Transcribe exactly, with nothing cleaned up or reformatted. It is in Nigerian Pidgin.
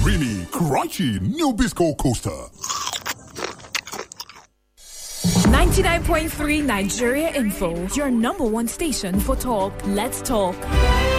Creamy, crunchy, Nabisco Coaster. ninety-nine point three Nigeria Info, your number one station for talk. Let's talk.